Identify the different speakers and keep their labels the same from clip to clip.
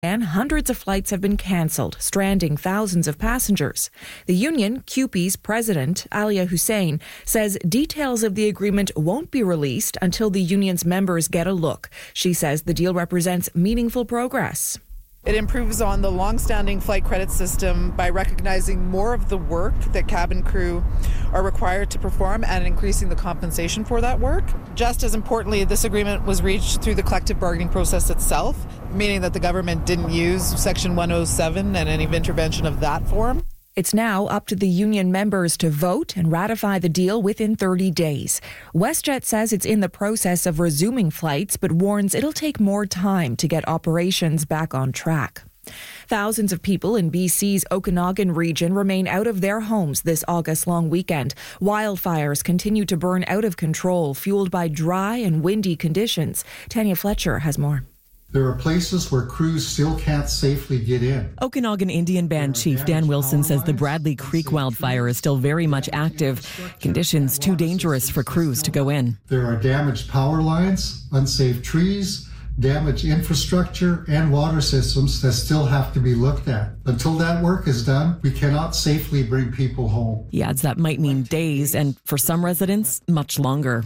Speaker 1: And hundreds of flights have been cancelled, stranding thousands of passengers. The union, CUPE's president, Alia Hussein, says details of the agreement won't be released until the union's members get a look. She says the deal represents meaningful progress.
Speaker 2: It improves on the long-standing flight credit system by recognizing more of the work that cabin crew are required to perform and increasing the compensation for that work. Just as importantly, this agreement was reached through the collective bargaining process itself, meaning that the government didn't use Section 107 and any intervention of that form.
Speaker 1: It's now up to the union members to vote and ratify the deal within 30 days. WestJet says it's in the process of resuming flights, but warns it'll take more time to get operations back on track. Thousands of people in BC's Okanagan region remain out of their homes this August-long weekend. Wildfires continue to burn out of control, fueled by dry and windy conditions. Tanya Fletcher has more.
Speaker 3: There are places where crews still can't safely get in.
Speaker 4: Okanagan Indian Band Chief Dan Wilson says the Bradley Creek wildfire is still very much active. Conditions too dangerous for crews to go in.
Speaker 3: There are damaged power lines, unsafe trees, damaged infrastructure, and water systems that still have to be looked at. Until that work is done, we cannot safely bring people home.
Speaker 4: He adds that might mean days, and for some residents, much longer.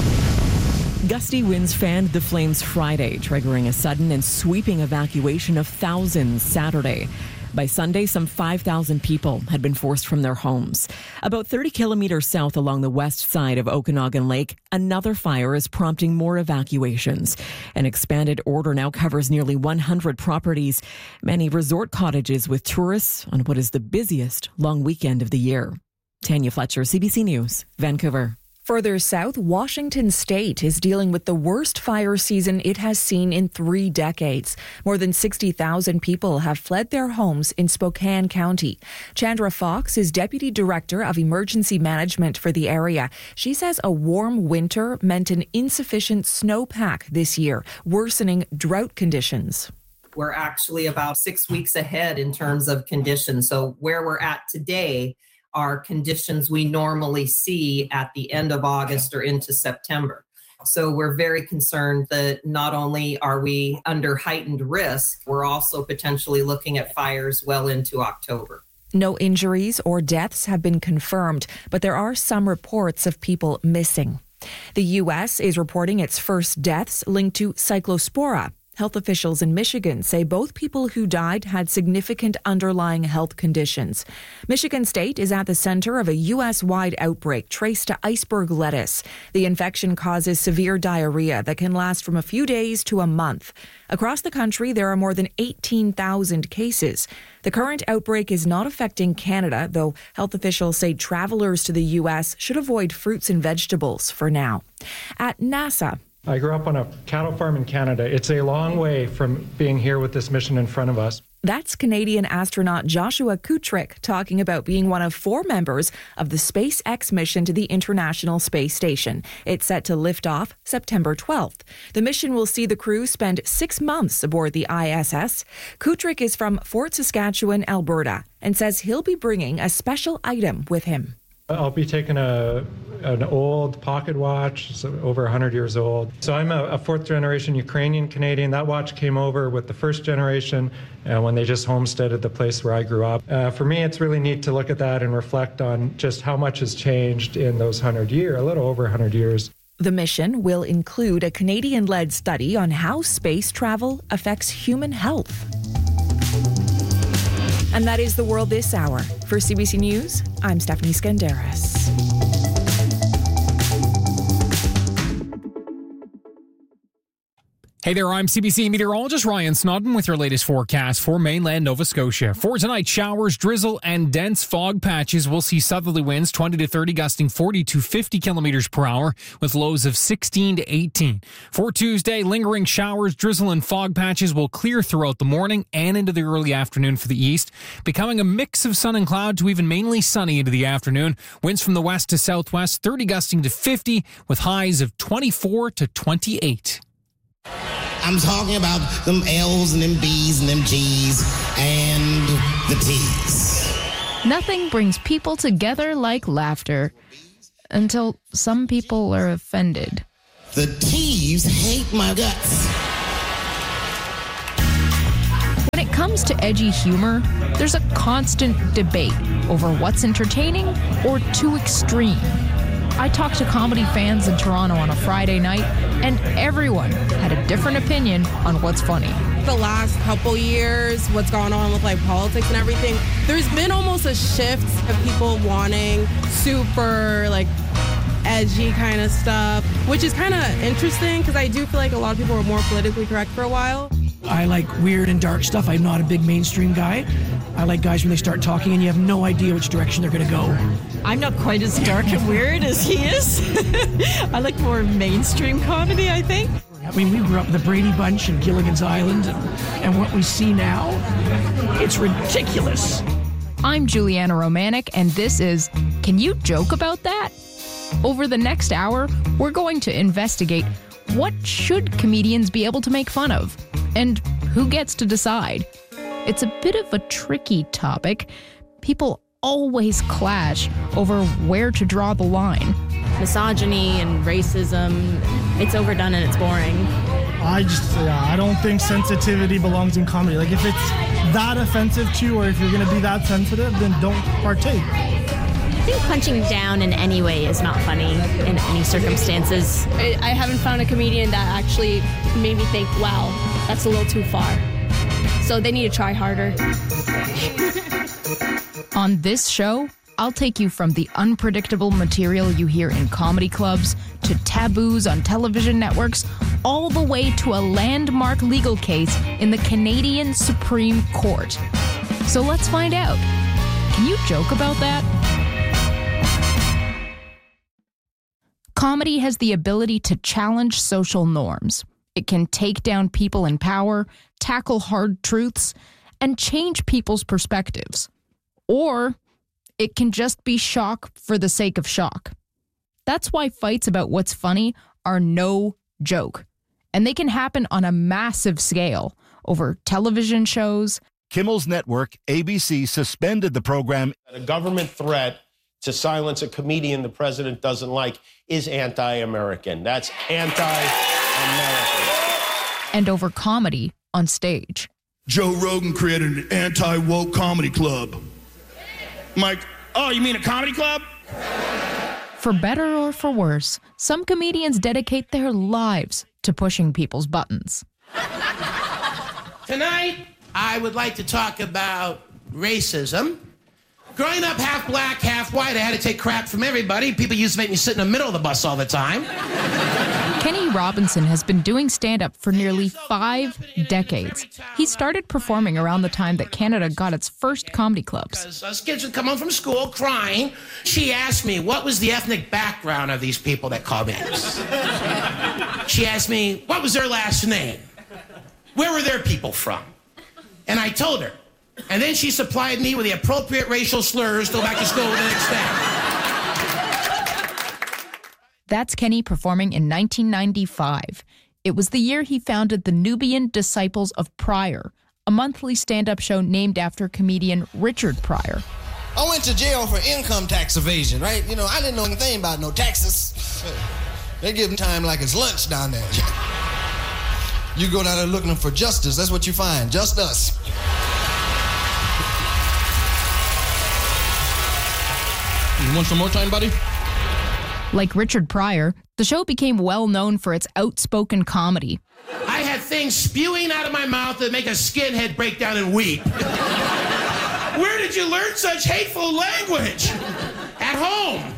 Speaker 4: Gusty winds fanned the flames Friday, triggering a sudden and sweeping evacuation of thousands Saturday. By Sunday, some 5,000 people had been forced from their homes. About 30 kilometers south along the west side of Okanagan Lake, another fire is prompting more evacuations. An expanded order now covers nearly 100 properties, many resort cottages with tourists on what is the busiest long weekend of the year. Tanya Fletcher, CBC News, Vancouver.
Speaker 1: Further south, Washington State is dealing with the worst fire season it has seen in 3 decades. More than 60,000 people have fled their homes in Spokane County. Chandra Fox is Deputy Director of Emergency Management for the area. She says a warm winter meant an insufficient snowpack this year, worsening drought conditions.
Speaker 5: We're actually about 6 weeks ahead in terms of conditions. So where we're at today are conditions we normally see at the end of August or into September. So we're very concerned that not only are we under heightened risk, we're also potentially looking at fires well into October.
Speaker 1: No injuries or deaths have been confirmed, but there are some reports of people missing. The U.S. is reporting its first deaths linked to Cyclospora. Health officials in Michigan say both people who died had significant underlying health conditions. Michigan State is at the center of a U.S.-wide outbreak traced to iceberg lettuce. The infection causes severe diarrhea that can last from a few days to a month. Across the country, there are more than 18,000 cases. The current outbreak is not affecting Canada, though health officials say travelers to the U.S. should avoid fruits and vegetables for now. At NASA,
Speaker 6: I grew up on a cattle farm in Canada. It's a long way from being here with this mission in front of us.
Speaker 1: That's Canadian astronaut Joshua Kutrick talking about being one of 4 members of the SpaceX mission to the International Space Station. It's set to lift off September 12th. The mission will see the crew spend 6 months aboard the ISS. Kutrick is from Fort Saskatchewan, Alberta, and says he'll be bringing a special item with him.
Speaker 6: I'll be taking an old pocket watch, so over 100 years old. So I'm a 4th generation Ukrainian Canadian. That watch came over with the 1st generation when they just homesteaded the place where I grew up. For me, it's really neat to look at that and reflect on just how much has changed in those 100 years, a little over 100 years.
Speaker 1: The mission will include a Canadian-led study on how space travel affects human health. And that is the world this hour. For CBC News, I'm Stephanie Skandaris.
Speaker 7: Hey there, I'm CBC meteorologist Ryan Snodden with your latest forecast for mainland Nova Scotia. For tonight, showers, drizzle, and dense fog patches. We'll see southerly winds 20 to 30, gusting 40 to 50 kilometers per hour with lows of 16 to 18. For Tuesday, lingering showers, drizzle, and fog patches will clear throughout the morning and into the early afternoon for the east, becoming a mix of sun and cloud to even mainly sunny into the afternoon. Winds from the west to southwest, 30 gusting to 50 with highs of 24 to 28.
Speaker 8: I'm talking about them L's and them B's and them G's and the T's.
Speaker 9: Nothing brings people together like laughter, until some people are offended.
Speaker 8: The T's hate my guts.
Speaker 9: comes to edgy humor, there's a constant debate over what's entertaining or too extreme. I talked to comedy fans in Toronto on a Friday night, and everyone had a different opinion on what's funny.
Speaker 10: The last couple years, what's going on with like politics and everything, there's been almost a shift of people wanting super like edgy kind of stuff, which is kind of interesting because I do feel like a lot of people were more politically correct for a while.
Speaker 11: I like weird and dark stuff. I'm not a big mainstream guy. I like guys when they start talking and you have no idea which direction they're going to go.
Speaker 12: I'm not quite as dark and weird as he is. I like more mainstream comedy, I think.
Speaker 11: I mean, we grew up with the Brady Bunch and Gilligan's Island, and what we see now, it's ridiculous.
Speaker 9: I'm Juliana Romanek, and this is Can You Joke About That? Over the next hour, we're going to investigate what should comedians be able to make fun of, and who gets to decide. It's a bit of a tricky topic. People always clash over where to draw the line.
Speaker 13: Misogyny and racism, it's overdone and it's boring.
Speaker 14: I don't think sensitivity belongs in comedy. Like, if it's that offensive to you, or if you're going to be that sensitive, then don't partake.
Speaker 13: I think punching down in any way is not funny in any circumstances.
Speaker 15: I haven't found a comedian that actually made me think, wow, that's a little too far. So they need to try harder.
Speaker 9: On this show, I'll take you from the unpredictable material you hear in comedy clubs to taboos on television networks, all the way to a landmark legal case in the Canadian Supreme Court. So let's find out. Can you joke about that? Comedy has the ability to challenge social norms. It can take down people in power, tackle hard truths, and change people's perspectives. Or it can just be shock for the sake of shock. That's why fights about what's funny are no joke. And they can happen on a massive scale over television shows.
Speaker 16: Kimmel's network, ABC, suspended the program.
Speaker 17: A government threat to silence a comedian the president doesn't like is anti-American. That's anti-American.
Speaker 9: And over comedy on stage.
Speaker 18: Joe Rogan created an anti-woke comedy club. Mike, oh, you mean a comedy club?
Speaker 9: For better or for worse, some comedians dedicate their lives to pushing people's buttons.
Speaker 19: Tonight, I would like to talk about racism. Growing up half black, half white, I had to take crap from everybody. People used to make me sit in the middle of the bus all the time.
Speaker 9: Kenny Robinson has been doing stand-up for nearly 5 decades. He started performing around the time that Canada got its first comedy clubs.
Speaker 19: Us kids would come home from school crying. She asked me, what was the ethnic background of these people that called in? She asked me, what was their last name? Where were their people from? And I told her. And then she supplied me with the appropriate racial slurs to go back to school the next day.
Speaker 9: That's Kenny performing in 1995. It was the year he founded the Nubian Disciples of Pryor, a monthly stand-up show named after comedian Richard Pryor.
Speaker 20: I went to jail for income tax evasion, right? You know, I didn't know anything about no taxes. They give them time like it's lunch down there. You go down there looking for justice, that's what you find, just us.
Speaker 21: You want some more time, buddy?
Speaker 9: Like Richard Pryor, the show became well known for its outspoken comedy.
Speaker 19: I had things spewing out of my mouth that make a skinhead break down and weep. Where did you learn such hateful language? At home.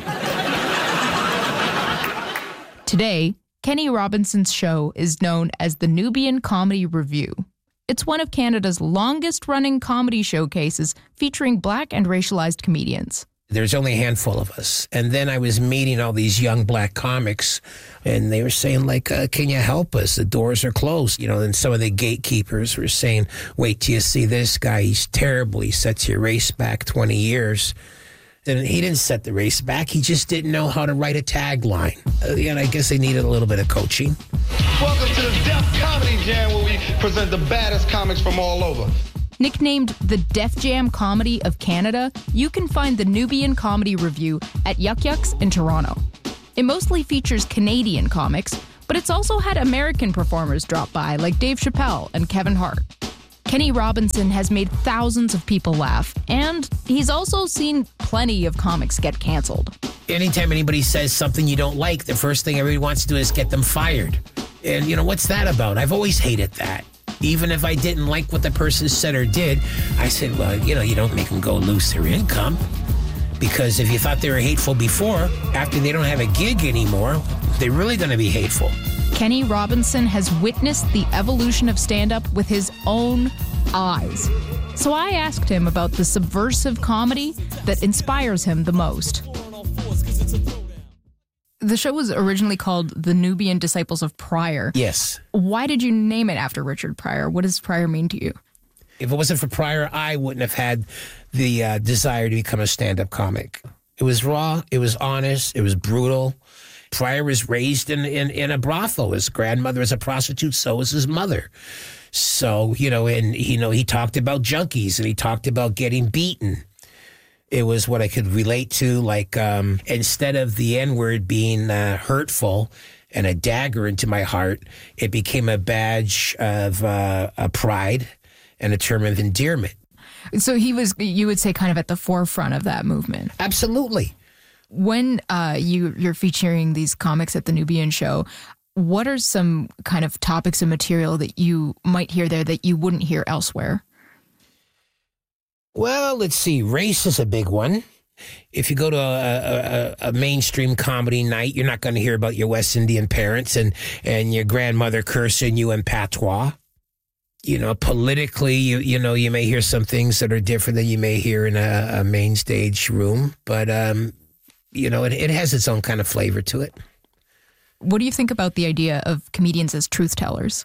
Speaker 9: Today, Kenny Robinson's show is known as the Nubian Comedy Review. It's one of Canada's longest-running comedy showcases featuring black and racialized comedians.
Speaker 22: There's only a handful of us. And then I was meeting all these young black comics, and they were saying, like, can you help us? The doors are closed. You know, and some of the gatekeepers were saying, wait till you see this guy. He's terrible. He sets your race back 20 years. And he didn't set the race back. He just didn't know how to write a tagline. And I guess they needed a little bit of coaching.
Speaker 23: Welcome to the Def Comedy Jam, where we present the baddest comics from all over.
Speaker 9: Nicknamed the Def Jam Comedy of Canada, you can find the Nubian Comedy Review at Yuck Yucks in Toronto. It mostly features Canadian comics, but it's also had American performers drop by, like Dave Chappelle and Kevin Hart. Kenny Robinson has made thousands of people laugh, and he's also seen plenty of comics get canceled.
Speaker 22: Anytime anybody says something you don't like, the first thing everybody wants to do is get them fired. And, what's that about? I've always hated that. Even if I didn't like what the person said or did, I said, well, you don't make them go lose their income. Because if you thought they were hateful before, after they don't have a gig anymore, they're really going to be hateful.
Speaker 9: Kenny Robinson has witnessed the evolution of stand-up with his own eyes. So I asked him about the subversive comedy that inspires him the most. The show was originally called The Nubian Disciples of Pryor.
Speaker 22: Yes.
Speaker 9: Why did you name it after Richard Pryor? What does Pryor mean to you?
Speaker 22: If it wasn't for Pryor, I wouldn't have had the desire to become a stand-up comic. It was raw. It was honest. It was brutal. Pryor was raised in a brothel. His grandmother was a prostitute. So was his mother. So, he talked about junkies and he talked about getting beaten. It was what I could relate to, like instead of the N-word being hurtful and a dagger into my heart, it became a badge of a pride and a term of endearment.
Speaker 9: So he was, you would say, kind of at the forefront of that movement.
Speaker 22: Absolutely.
Speaker 9: When you're featuring these comics at the Nubian show, what are some kind of topics and material that you might hear there that you wouldn't hear elsewhere?
Speaker 22: Well, let's see. Race is a big one. If you go to a mainstream comedy night, you're not going to hear about your West Indian parents and your grandmother cursing you in patois. Politically, you may hear some things that are different than you may hear in a main stage room. But, it has its own kind of flavor to it.
Speaker 9: What do you think about the idea of comedians as truth tellers?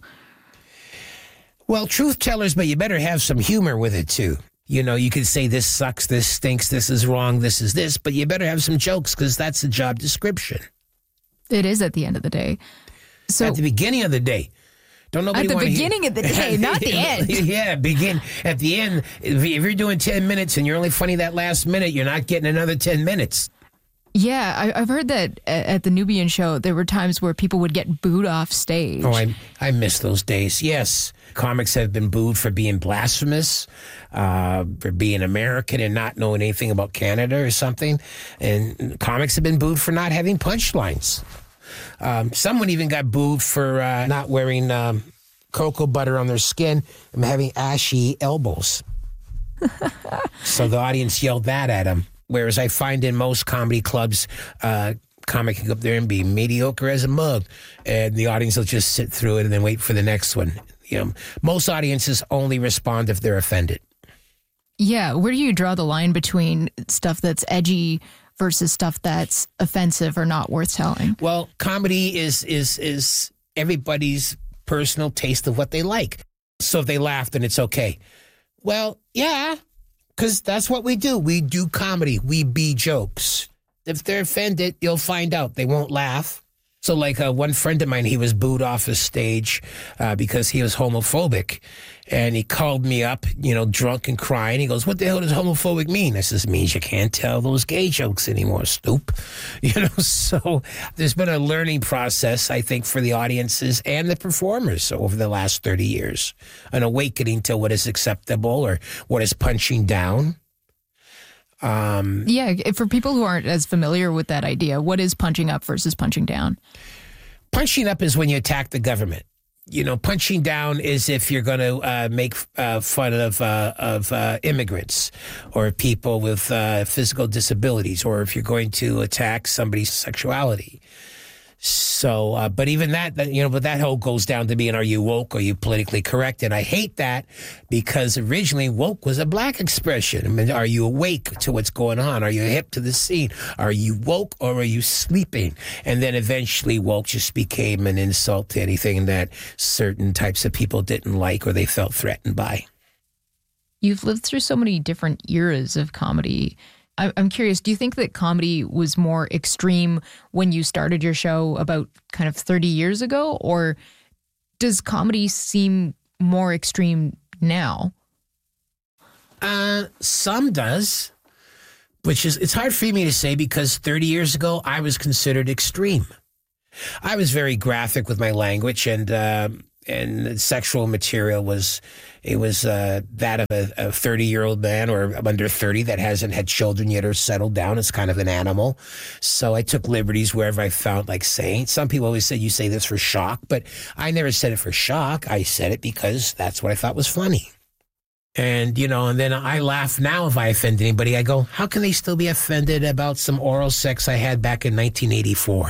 Speaker 22: Well, truth tellers, but you better have some humor with it, too. You could say this sucks, this stinks, this is wrong, this is this, but you better have some jokes because that's the job description.
Speaker 9: It is at the end of the day. So
Speaker 22: at the beginning of the day. Don't nobody
Speaker 9: at the
Speaker 22: want to
Speaker 9: beginning of the day, not the end.
Speaker 22: Yeah, at the end. If you're doing 10 minutes and you're only funny that last minute, you're not getting another 10 minutes.
Speaker 9: Yeah, I've heard that at the Nubian show, there were times where people would get booed off stage.
Speaker 22: Oh, I miss those days. Yes. Comics have been booed for being blasphemous, for being American and not knowing anything about Canada or something. And comics have been booed for not having punchlines. Someone even got booed for not wearing cocoa butter on their skin and having ashy elbows. So the audience yelled that at him. Whereas I find in most comedy clubs, comic can go up there and be mediocre as a mug, and the audience will just sit through it and then wait for the next one. Most audiences only respond if they're offended.
Speaker 9: Yeah, where do you draw the line between stuff that's edgy versus stuff that's offensive or not worth telling?
Speaker 22: Well, comedy is everybody's personal taste of what they like. So if they laugh, then it's okay. Well, yeah. Because that's what we do. We do comedy. We be jokes. If they're offended, you'll find out. They won't laugh. So like one friend of mine, he was booed off the stage because he was homophobic. And he called me up, drunk and crying. He goes, what the hell does homophobic mean? I says, it means you can't tell those gay jokes anymore, stoop. So there's been a learning process, I think, for the audiences and the performers over the last 30 years. An awakening to what is acceptable or what is punching down.
Speaker 9: Yeah, for people who aren't as familiar with that idea, what is punching up versus punching down?
Speaker 22: Punching up is when you attack the government. Punching down is if you're going to make fun of immigrants or people with physical disabilities, or if you're going to attack somebody's sexuality. So, but even that, but that whole goes down to being, are you woke? Are you politically correct? And I hate that because originally woke was a black expression. I mean, are you awake to what's going on? Are you hip to the scene? Are you woke or are you sleeping? And then eventually woke just became an insult to anything that certain types of people didn't like or they felt threatened by.
Speaker 9: You've lived through so many different eras of comedy. I'm curious, do you think that comedy was more extreme when you started your show about kind of 30 years ago? Or does comedy seem more extreme now?
Speaker 22: Some does, which is, it's hard for me to say because 30 years ago, I was considered extreme. I was very graphic with my language and and the sexual material was that of a 30-year-old man or under 30 that hasn't had children yet or settled down. It's kind of an animal. So I took liberties wherever I found like saying. Some people always say you say this for shock, but I never said it for shock. I said it because that's what I thought was funny. And, and then I laugh now if I offend anybody. I go, how can they still be offended about some oral sex I had back in 1984?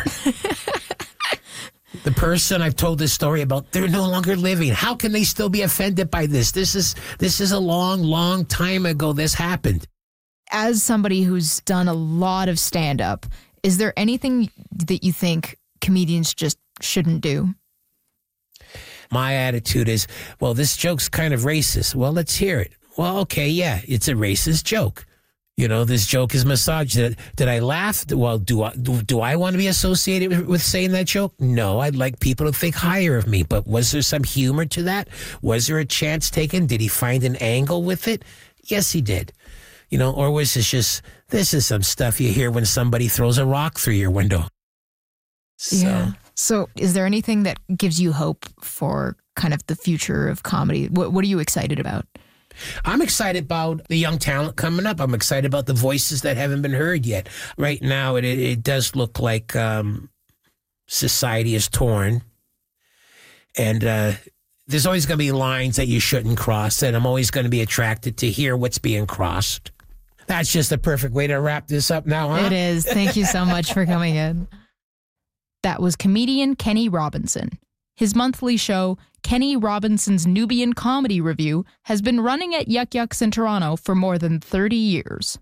Speaker 22: The person I've told this story about, they're no longer living. How can they still be offended by this? This is a long, long time ago this happened.
Speaker 9: As somebody who's done a lot of stand-up, is there anything that you think comedians just shouldn't do?
Speaker 22: My attitude is, well, this joke's kind of racist. Well, let's hear it. Well, okay, yeah, it's a racist joke. This joke is misogynist. Did I laugh? Well, do I want to be associated with saying that joke? No, I'd like people to think higher of me. But was there some humor to that? Was there a chance taken? Did he find an angle with it? Yes, he did. Or was this is some stuff you hear when somebody throws a rock through your window.
Speaker 9: Yeah. So is there anything that gives you hope for kind of the future of comedy? What are you excited about?
Speaker 22: I'm excited about the young talent coming up. I'm excited about the voices that haven't been heard yet. Right now, it does look like society is torn. And there's always going to be lines that you shouldn't cross, and I'm always going to be attracted to hear what's being crossed. That's just the perfect way to wrap this up now, huh?
Speaker 9: It is. Thank you so much for coming in. That was comedian Kenny Robinson. His monthly show, Kenny Robinson's Nubian Comedy Review, has been running at Yuck Yucks in Toronto for more than 30 years.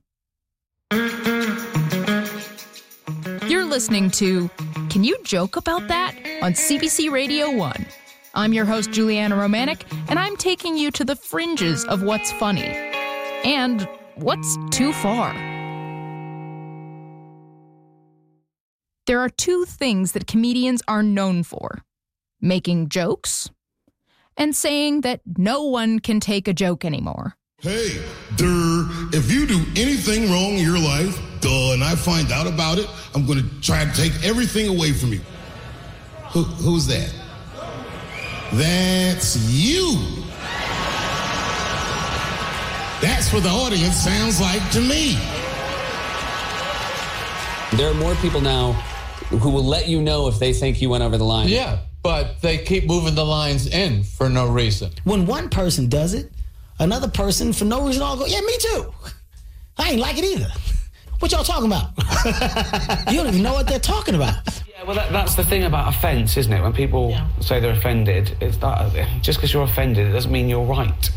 Speaker 9: You're listening to Can You Joke About That? On CBC Radio 1. I'm your host, Juliana Romanek, and I'm taking you to the fringes of what's funny and what's too far. There are two things that comedians are known for: making jokes and saying that no one can take a joke anymore.
Speaker 18: Hey, if you do anything wrong in your life, and I find out about it, I'm going to try to take everything away from you. Who's that? That's you. That's what the audience sounds like to me.
Speaker 2: There are more people now who will let you know if they think you went over the line.
Speaker 3: Yeah, but they keep moving the lines in for no reason.
Speaker 4: When one person does it, another person for no reason all go, yeah, me too. I ain't like it either. What y'all talking about? You don't even know what they're talking about.
Speaker 2: Yeah, well, that's the thing about offence, isn't it? When people say they're offended, it's that just because you're offended, it doesn't mean you're right.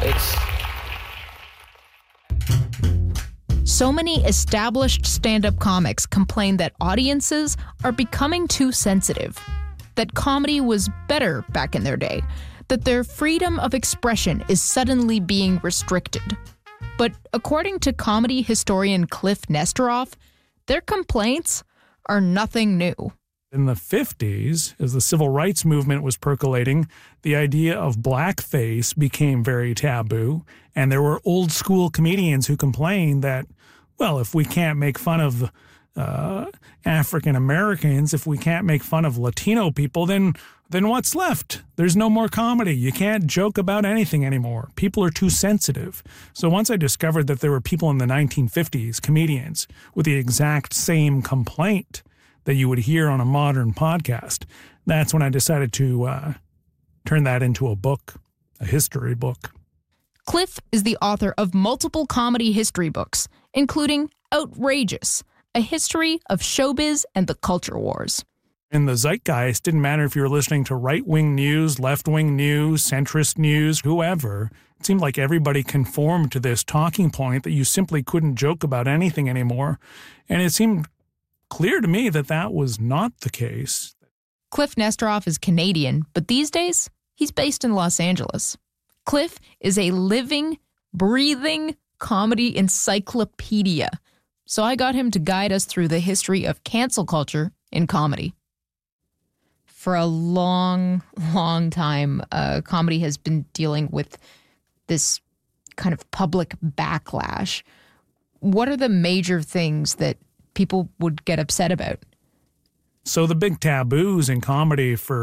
Speaker 9: So many established stand-up comics complain that audiences are becoming too sensitive, that comedy was better back in their day, that their freedom of expression is suddenly being restricted. But according to comedy historian Cliff Nesteroff, their complaints are nothing new.
Speaker 24: In the 50s, as the civil rights movement was percolating, the idea of blackface became very taboo, and there were old school comedians who complained that, well, if we can't make fun of African Americans, if we can't make fun of Latino people, then what's left? There's no more comedy. You can't joke about anything anymore. People are too sensitive. So once I discovered that there were people in the 1950s, comedians, with the exact same complaint that you would hear on a modern podcast, that's when I decided to turn that into a book, a history book.
Speaker 9: Cliff is the author of multiple comedy history books, including Outrageous, a history of showbiz and the culture wars.
Speaker 24: In the zeitgeist, didn't matter if you were listening to right-wing news, left-wing news, centrist news, whoever. It seemed like everybody conformed to this talking point that you simply couldn't joke about anything anymore. And it seemed clear to me that that was not the case.
Speaker 9: Cliff Nesteroff is Canadian, but these days, he's based in Los Angeles. Cliff is a living, breathing comedy encyclopedia. So I got him to guide us through the history of cancel culture in comedy. For a long, long time, comedy has been dealing with this kind of public backlash. What are the major things that people would get upset about?
Speaker 24: So the big taboos in comedy for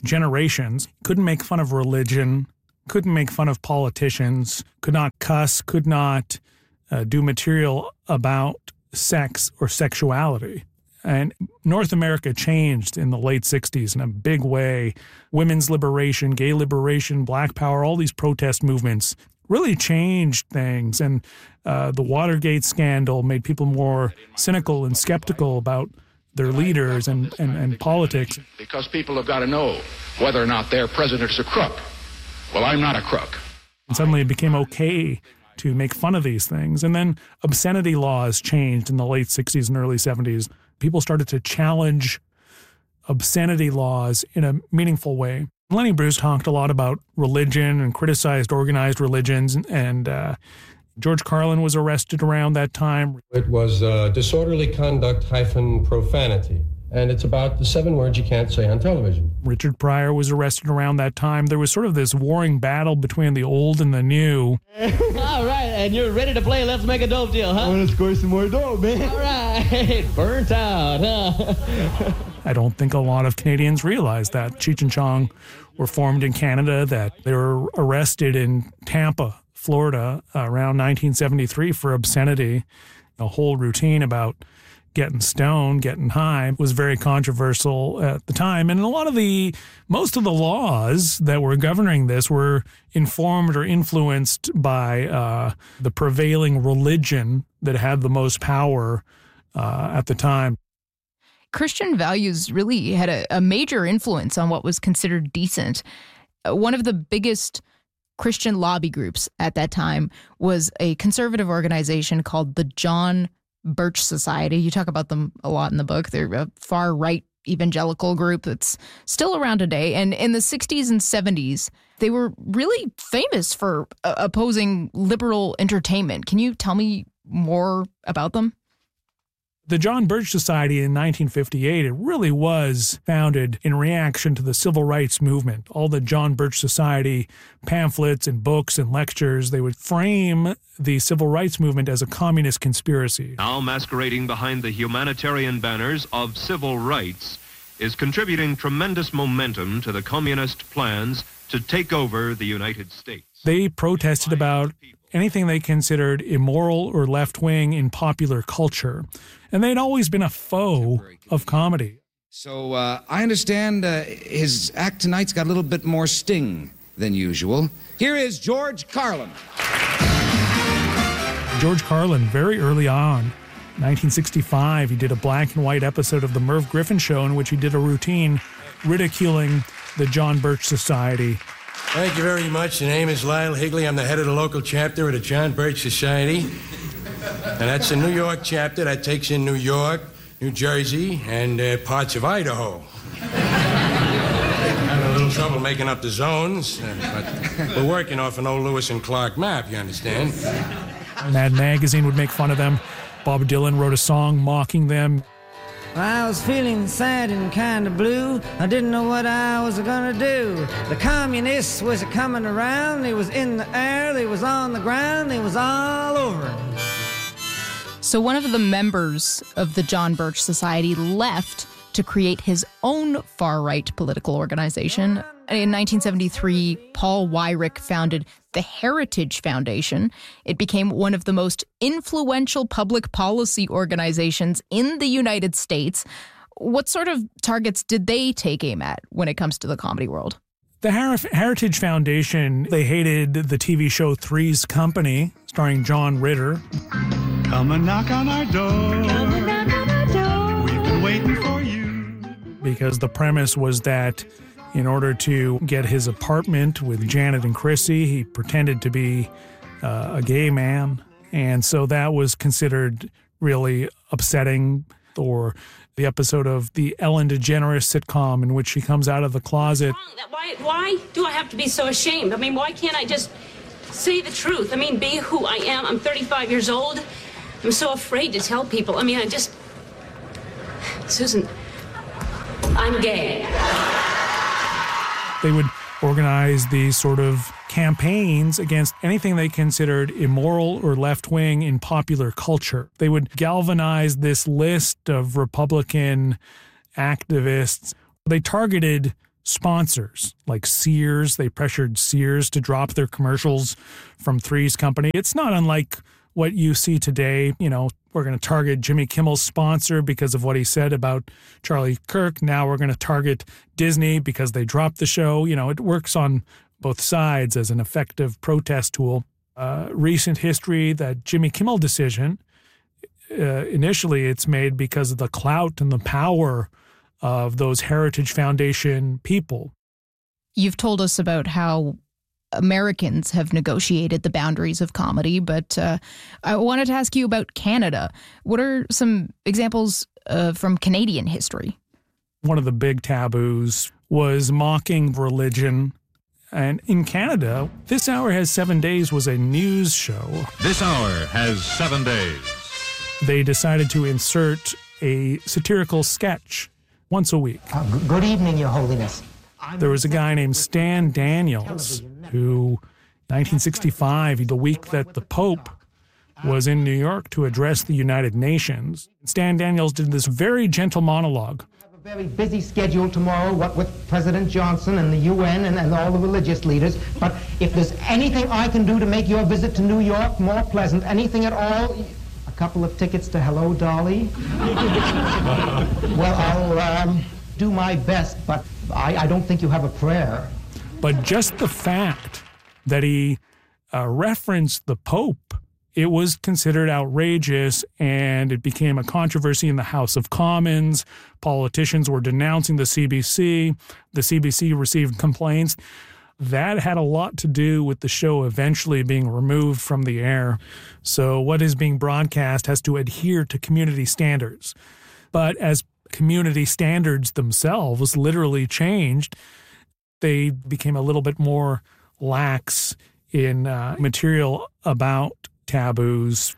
Speaker 24: generations. Couldn't make fun of religion, couldn't make fun of politicians, could not cuss, could not do material about sex or sexuality. And North America changed in the late 60s in a big way. Women's liberation, gay liberation, black power, all these protest movements really changed things. And the Watergate scandal made people more cynical and skeptical about their leaders and politics.
Speaker 1: Because people have got to know whether or not their president's a crook. Well, I'm not a crook.
Speaker 24: And suddenly it became okay to make fun of these things. And then obscenity laws changed in the late 60s and early 70s. People started to challenge obscenity laws in a meaningful way. Lenny Bruce talked a lot about religion and criticized organized religions, and George Carlin was arrested around that time.
Speaker 5: It was disorderly conduct - profanity, and it's about the 7 words you can't say on television. Richard
Speaker 24: Pryor was arrested around that time. There was sort of this warring battle between the old and the new.
Speaker 6: All right, and you're ready to play Let's Make a Dope Deal, huh?
Speaker 5: I want to score some more dope, man.
Speaker 6: All right, burnt out, huh?
Speaker 24: I don't think a lot of Canadians realize that. Cheech and Chong were formed in Canada, that they were arrested in Tampa, Florida, around 1973 for obscenity. A whole routine about getting stoned, getting high was very controversial at the time. And most of the laws that were governing this were informed or influenced by the prevailing religion that had the most power at the time.
Speaker 9: Christian values really had a major influence on what was considered decent. One of the biggest Christian lobby groups at that time was a conservative organization called the John Birch Society. You talk about them a lot in the book. They're a far-right evangelical group that's still around today. And in the 60s and 70s, they were really famous for opposing liberal entertainment. Can you tell me more about them?
Speaker 24: The John Birch Society in 1958, it really was founded in reaction to the civil rights movement. All the John Birch Society pamphlets and books and lectures, they would frame the civil rights movement as a communist conspiracy.
Speaker 7: Now masquerading behind the humanitarian banners of civil rights is contributing tremendous momentum to the communist plans to take over the United States.
Speaker 24: They protested about anything they considered immoral or left-wing in popular culture. And they'd always been a foe of comedy.
Speaker 25: So I understand his act tonight's got a little bit more sting than usual. Here is George Carlin.
Speaker 24: George Carlin, very early on, 1965, he did a black and white episode of The Merv Griffin Show in which he did a routine ridiculing the John Birch Society.
Speaker 26: Thank you very much. The name is Lyle Higley. I'm the head of the local chapter of the John Birch Society. And that's the New York chapter that takes in New York, New Jersey, and parts of Idaho. Having a little trouble making up the zones, but we're working off an old Lewis and Clark map, you understand?
Speaker 24: Mad Magazine would make fun of them. Bob Dylan wrote a song mocking them.
Speaker 27: I was feeling sad and kind of blue. I didn't know what I was gonna do. The communists was coming around. They was in the air, they was on the ground, they was all over.
Speaker 9: So one of the members of the John Birch Society left to create his own far-right political organization. In 1973, Paul Weyrich founded the Heritage Foundation. It became one of the most influential public policy organizations in the United States. What sort of targets did they take aim at when it comes to the comedy world?
Speaker 24: The Heritage Foundation, they hated the TV show Three's Company, starring John Ritter.
Speaker 28: Come and knock on our door. Come and knock on our door. We've been waiting for you.
Speaker 24: Because the premise was that in order to get his apartment with Janet and Chrissy, he pretended to be a gay man. And so that was considered really upsetting. Or the episode of the Ellen DeGeneres sitcom in which she comes out of the closet.
Speaker 29: Why do I have to be so ashamed? I mean, why can't I just say the truth? I mean, be who I am. I'm 35 years old. I'm so afraid to tell people. I mean, Susan, I'm gay.
Speaker 24: They would organize these sort of campaigns against anything they considered immoral or left-wing in popular culture. They would galvanize this list of Republican activists. They targeted sponsors like Sears. They pressured Sears to drop their commercials from Three's Company. It's not unlike what you see today. You know, we're going to target Jimmy Kimmel's sponsor because of what he said about Charlie Kirk. Now we're going to target Disney because they dropped the show. You know, it works on both sides as an effective protest tool. Recent history, that Jimmy Kimmel decision, initially it's made because of the clout and the power of those Heritage Foundation people.
Speaker 9: You've told us about how Americans have negotiated the boundaries of comedy, but I wanted to ask you about Canada. What are some examples from Canadian history?
Speaker 24: One of the big taboos was mocking religion. And in Canada, This Hour Has 7 Days was a news show.
Speaker 8: This Hour Has 7 Days.
Speaker 24: They decided to insert a satirical sketch once a week.
Speaker 10: Good evening, Your Holiness.
Speaker 24: There was a guy named Stan Daniels who, 1965, the week that the Pope was in New York to address the United Nations, Stan Daniels did this very gentle monologue.
Speaker 10: Very busy schedule tomorrow, what with President Johnson and the UN and all the religious leaders. But if there's anything I can do to make your visit to New York more pleasant, anything at all, a couple of tickets to Hello, Dolly. Well, I'll do my best, but I don't think you have a prayer.
Speaker 24: But just the fact that he referenced the Pope, it was considered outrageous, and it became a controversy in the House of Commons. Politicians were denouncing the CBC. The CBC received complaints. That had a lot to do with the show eventually being removed from the air. So what is being broadcast has to adhere to community standards. But as community standards themselves literally changed, they became a little bit more lax in material about taboos.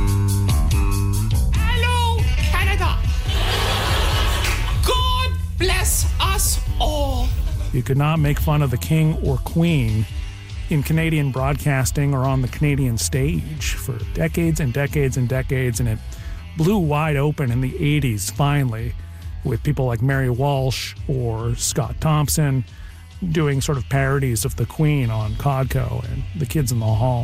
Speaker 11: Hello, Canada. God bless us all.
Speaker 24: You could not make fun of the king or queen in Canadian broadcasting or on the Canadian stage for decades and decades and decades, and it blew wide open in the 80s, finally, with people like Mary Walsh or Scott Thompson doing sort of parodies of the Queen on Codco and The Kids in the Hall.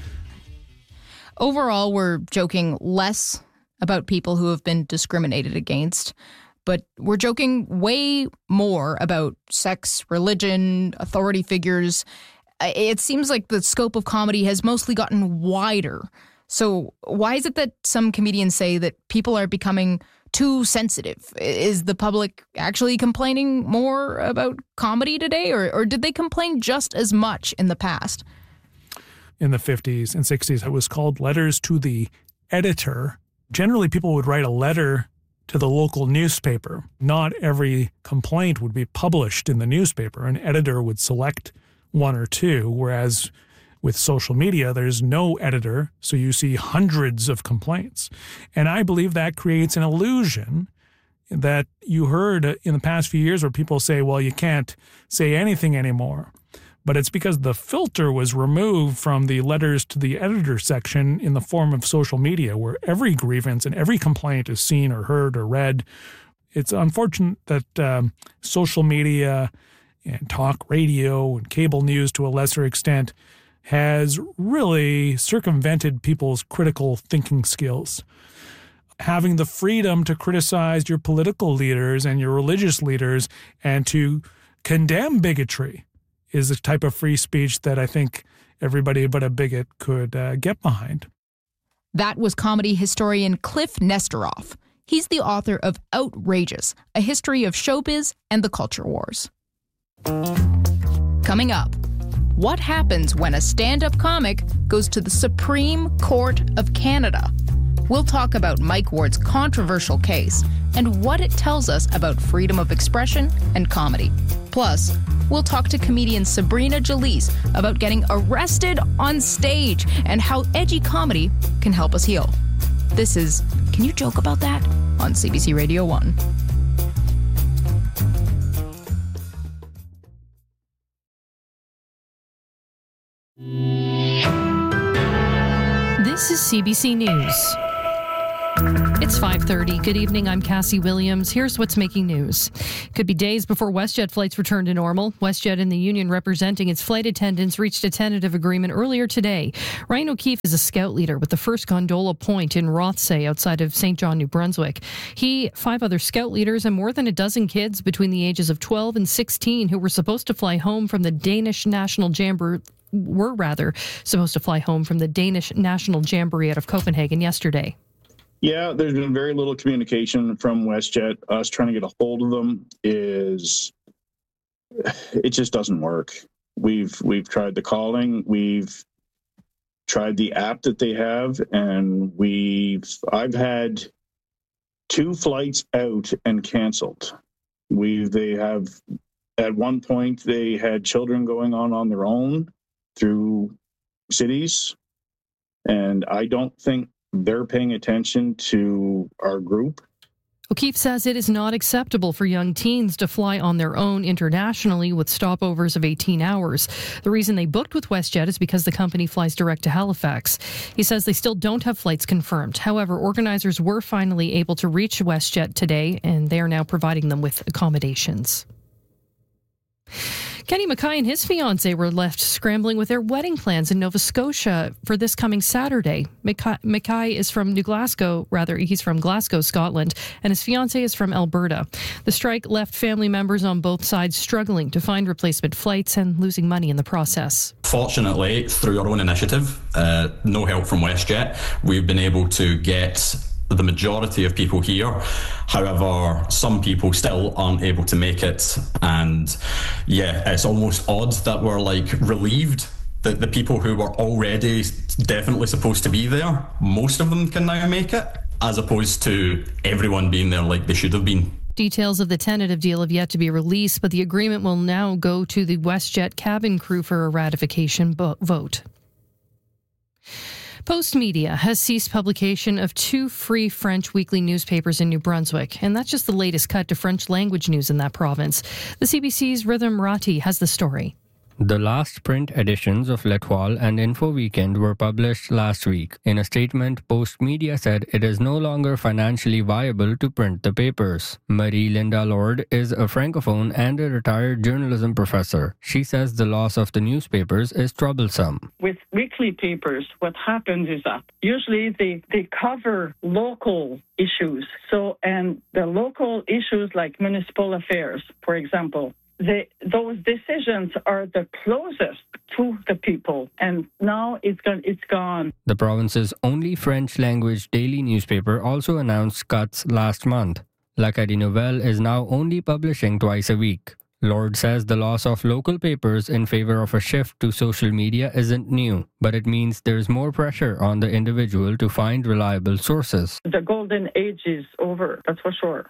Speaker 9: Overall, we're joking less about people who have been discriminated against, but we're joking way more about sex, religion, authority figures. It seems like the scope of comedy has mostly gotten wider. So why is it that some comedians say that people are becoming too sensitive? Is the public actually complaining more about comedy today, or did they complain just as much in the past?
Speaker 24: In the 50s and 60s, it was called letters to the editor. Generally, people would write a letter to the local newspaper. Not every complaint would be published in the newspaper. An editor would select one or two, whereas with social media, there's no editor, so you see hundreds of complaints. And I believe that creates an illusion that you heard in the past few years where people say, well, you can't say anything anymore. But it's because the filter was removed from the letters to the editor section in the form of social media, where every grievance and every complaint is seen or heard or read. It's unfortunate that social media and talk radio and cable news to a lesser extent has really circumvented people's critical thinking skills. Having the freedom to criticize your political leaders and your religious leaders and to condemn bigotry is a type of free speech that I think everybody but a bigot could get behind.
Speaker 9: That was comedy historian Cliff Nesteroff. He's the author of Outrageous, A History of Showbiz and the Culture Wars. Coming up, what happens when a stand-up comic goes to the Supreme Court of Canada? We'll talk about Mike Ward's controversial case and what it tells us about freedom of expression and comedy. Plus, we'll talk to comedian Sabrina Jalise about getting arrested on stage and how edgy comedy can help us heal. This is Can You Joke About That? On CBC Radio 1.
Speaker 12: This is CBC News. It's 5:30. Good evening. I'm Cassie Williams. Here's what's making news. Could be days before WestJet flights return to normal. WestJet and the union representing its flight attendants reached a tentative agreement earlier today. Ryan O'Keefe is a scout leader with the 1st Gondola Point in Rothsay outside of St. John, New Brunswick. He, 5 other scout leaders, and more than a dozen kids between the ages of 12 and 16 who were supposed to fly home from the Danish National Jamboree out of Copenhagen yesterday.
Speaker 13: Yeah, there's been very little communication from WestJet. Us trying to get a hold of them it just doesn't work. We've tried the calling, we've tried the app that they have, and I've had 2 flights out and canceled. They have, at one point, they had children going on their own through cities, and I don't think they're paying attention to our group.
Speaker 12: O'Keefe says it is not acceptable for young teens to fly on their own internationally with stopovers of 18 hours. The reason they booked with WestJet is because the company flies direct to Halifax. He says they still don't have flights confirmed. However, organizers were finally able to reach WestJet today, and they are now providing them with accommodations. Kenny Mackay and his fiancée were left scrambling with their wedding plans in Nova Scotia for this coming Saturday. Mackay is from he's from Glasgow, Scotland, and his fiancée is from Alberta. The strike left family members on both sides struggling to find replacement flights and losing money in the process.
Speaker 14: Fortunately, through our own initiative, no help from WestJet, we've been able to get the majority of people here. However, some people still aren't able to make it, and it's almost odd that we're relieved that the people who were already definitely supposed to be there, most of them can now make it, as opposed to everyone being there like they should have been.
Speaker 12: Details of the tentative deal have yet to be released, but the agreement will now go to the WestJet cabin crew for a ratification vote. Post Media has ceased publication of 2 free French weekly newspapers in New Brunswick, and that's just the latest cut to French language news in that province. The CBC's Rhythm Rati has the story.
Speaker 15: The last print editions of L'Etoile and Info Weekend were published last week. In a statement, Post Media said it is no longer financially viable to print the papers. Marie-Linda Lord is a francophone and a retired journalism professor. She says the loss of the newspapers is troublesome.
Speaker 16: With weekly papers, what happens is that usually they cover local issues. And the local issues like municipal affairs, for example, those decisions are the closest to the people, and now it's gone.
Speaker 15: The province's only French-language daily newspaper also announced cuts last month. L'Acadie Nouvelle is now only publishing twice a week. Lord says the loss of local papers in favor of a shift to social media isn't new, but it means there's more pressure on the individual to find reliable sources.
Speaker 16: The golden age is over, that's for sure.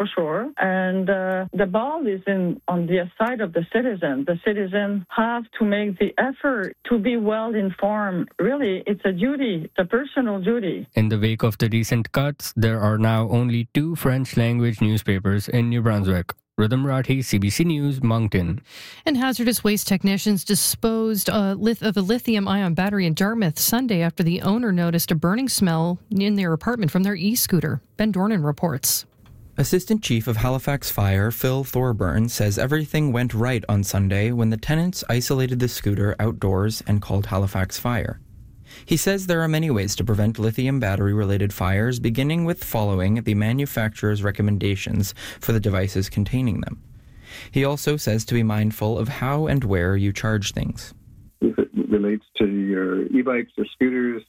Speaker 16: And the ball is on the side of the citizen. The citizen have to make the effort to be well informed. Really, it's a duty, it's a personal duty.
Speaker 15: In the wake of the recent cuts, there are now only 2 French-language newspapers in New Brunswick. Rhythm Rathi, CBC News, Moncton.
Speaker 12: And hazardous waste technicians disposed of a lithium-ion battery in Dartmouth Sunday after the owner noticed a burning smell in their apartment from their e-scooter. Ben Dornan reports.
Speaker 17: Assistant Chief of Halifax Fire, Phil Thorburn, says everything went right on Sunday when the tenants isolated the scooter outdoors and called Halifax Fire. He says there are many ways to prevent lithium battery-related fires, beginning with following the manufacturer's recommendations for the devices containing them. He also says to be mindful of how and where you charge things.
Speaker 19: If it relates to your e-bikes or scooters,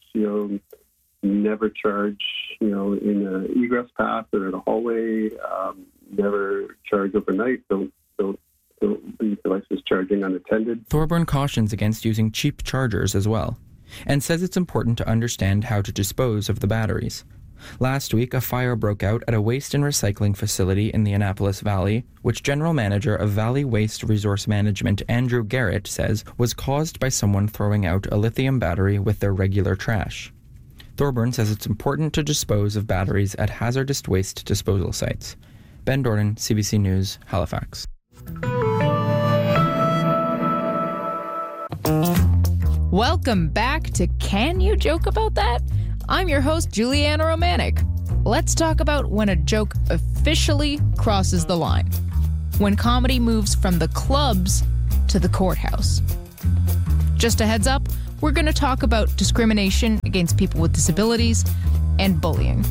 Speaker 19: never charge, in an egress path or in a hallway. Never charge overnight. Don't leave devices charging unattended.
Speaker 17: Thorburn cautions against using cheap chargers as well, and says it's important to understand how to dispose of the batteries. Last week, a fire broke out at a waste and recycling facility in the Annapolis Valley, which General Manager of Valley Waste Resource Management Andrew Garrett says was caused by someone throwing out a lithium battery with their regular trash. Thorburn says it's important to dispose of batteries at hazardous waste disposal sites. Ben Dornan, CBC News, Halifax.
Speaker 9: Welcome back to Can You Joke About That? I'm your host, Juliana Romanek. let's talk about when a joke officially crosses the line. When comedy moves from the clubs to the courthouse. Just a heads up, we're going to talk about discrimination against people with disabilities and bullying.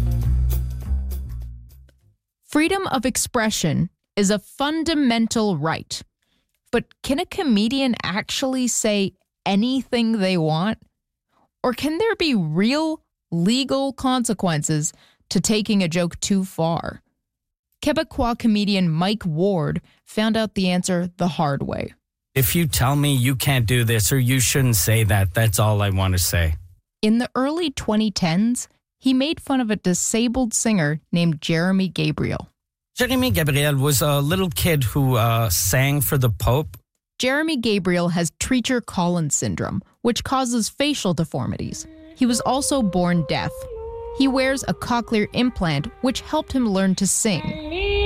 Speaker 9: Freedom of expression is a fundamental right. But can a comedian actually say anything they want? Or can there be real legal consequences to taking a joke too far? Quebecois comedian Mike Ward found out the answer the hard way.
Speaker 1: If you tell me you can't do this or you shouldn't say that, that's all I want to say.
Speaker 9: In the early 2010s, he made fun of a disabled singer named Jeremy Gabriel.
Speaker 1: Jeremy Gabriel was a little kid who sang for the Pope.
Speaker 9: Jeremy Gabriel has Treacher Collins syndrome, which causes facial deformities. He was also born deaf. He wears a cochlear implant, which helped him learn to sing.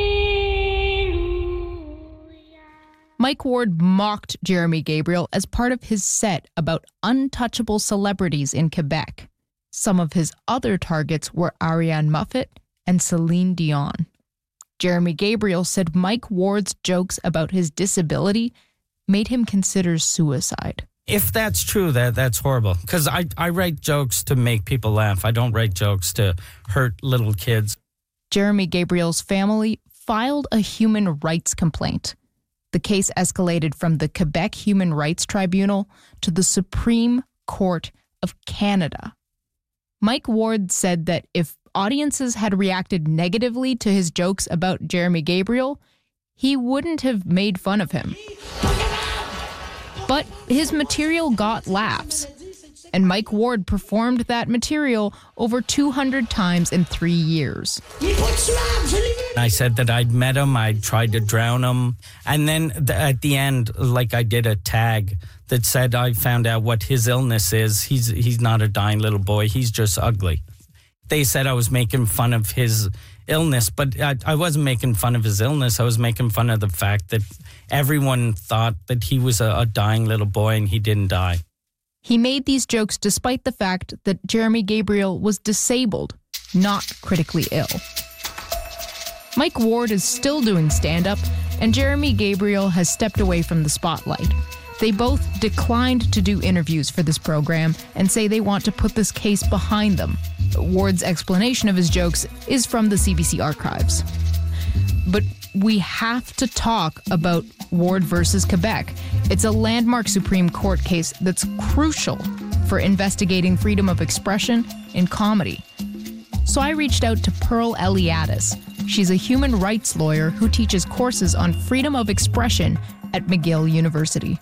Speaker 9: Mike Ward mocked Jeremy Gabriel as part of his set about untouchable celebrities in Quebec. Some of his other targets were Ariane Moffat and Celine Dion. Jeremy Gabriel said Mike Ward's jokes about his disability made him consider suicide.
Speaker 1: If that's true, that's horrible. Because I write jokes to make people laugh. I don't write jokes to hurt little kids.
Speaker 9: Jeremy Gabriel's family filed a human rights complaint. The case escalated from the Quebec Human Rights Tribunal to the Supreme Court of Canada. Mike Ward said that if audiences had reacted negatively to his jokes about Jeremy Gabriel, he wouldn't have made fun of him. But his material got laughs, and Mike Ward performed that material over 200 times in 3 years.
Speaker 1: I said that I'd met him, I'd tried to drown him, and then at the end, I did a tag that said I found out what his illness is. He's not a dying little boy, he's just ugly. They said I was making fun of his illness, but I wasn't making fun of his illness. I was making fun of the fact that everyone thought that he was a dying little boy and he didn't die.
Speaker 9: He made these jokes despite the fact that Jeremy Gabriel was disabled, not critically ill. Mike Ward is still doing stand-up, and Jeremy Gabriel has stepped away from the spotlight. They both declined to do interviews for this program and say they want to put this case behind them. Ward's explanation of his jokes is from the CBC archives. But we have to talk about Ward versus Quebec. It's a landmark Supreme Court case that's crucial for investigating freedom of expression in comedy. So I reached out to Pearl Eliadis. She's a human rights lawyer who teaches courses on freedom of expression at McGill University.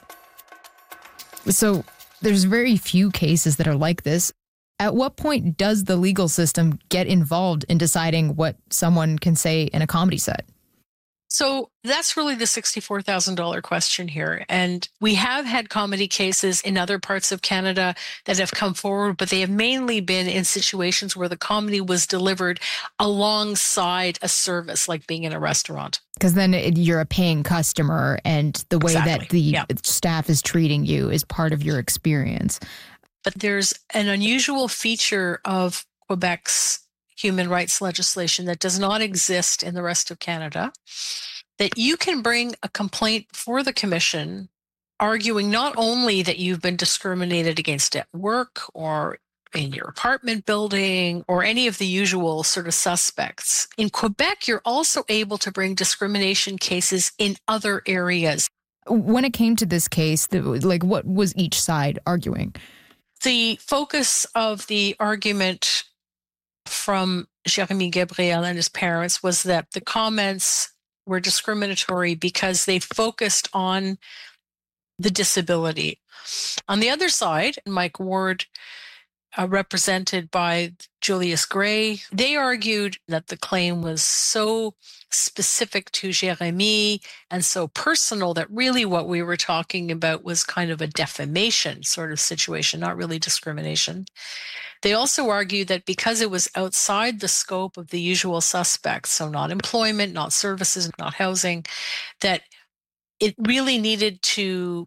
Speaker 9: So there's very few cases that are like this. At what point does the legal system get involved in deciding what someone can say in a comedy set?
Speaker 2: So that's really the $64,000 question here. And we have had comedy cases in other parts of Canada that have come forward, but they have mainly been in situations where the comedy was delivered alongside a service, like being in a restaurant.
Speaker 9: Because then you're a paying customer, and the way that the staff is treating you is part of your experience.
Speaker 2: But there's an unusual feature of Quebec's human rights legislation that does not exist in the rest of Canada, that you can bring a complaint for the commission arguing not only that you've been discriminated against at work or in your apartment building or any of the usual sort of suspects. In Quebec, you're also able to bring discrimination cases in other areas.
Speaker 9: When it came to this case, what was each side arguing?
Speaker 2: The focus of the argument from Jeremy Gabriel and his parents was that the comments were discriminatory because they focused on the disability. On the other side, Mike Ward, represented by Julius Gray, they argued that the claim was so specific to Jeremy and so personal that really what we were talking about was kind of a defamation sort of situation, not really discrimination. They also argued that because it was outside the scope of the usual suspects, so not employment, not services, not housing, that it really needed to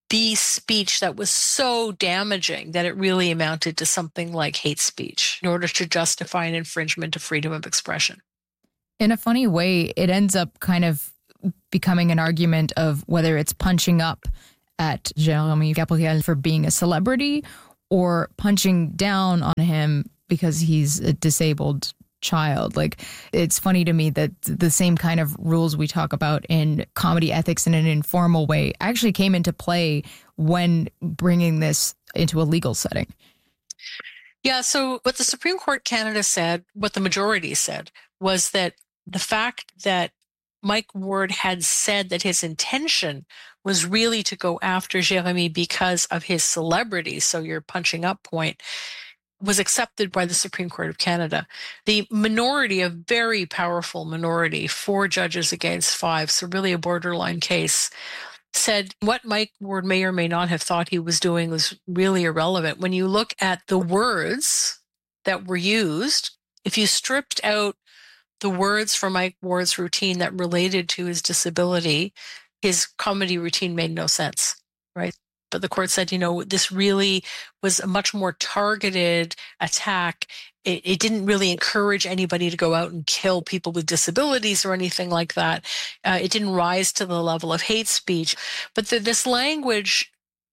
Speaker 2: be speech that was so damaging that it really amounted to something like hate speech in order to justify an infringement of freedom of expression.
Speaker 9: In a funny way, it ends up kind of becoming an argument of whether it's punching up at Jeremy Gabriel for being a celebrity or punching down on him because he's a disabled child. Like, it's funny to me that the same kind of rules we talk about in comedy ethics in an informal way actually came into play when bringing this into a legal setting.
Speaker 2: Yeah, so what the Supreme Court Canada said, what the majority said, was that the fact that Mike Ward had said that his intention was really to go after Jeremy because of his celebrity, so your punching up point, was accepted by the Supreme Court of Canada. The minority, a very powerful minority, 4 judges against 5, so really a borderline case, said what Mike Ward may or may not have thought he was doing was really irrelevant. When you look at the words that were used, if you stripped out the words from Mike Ward's routine that related to his disability, his comedy routine made no sense, right? But the court said, this really was a much more targeted attack. It didn't really encourage anybody to go out and kill people with disabilities or anything like that. It didn't rise to the level of hate speech. But this language,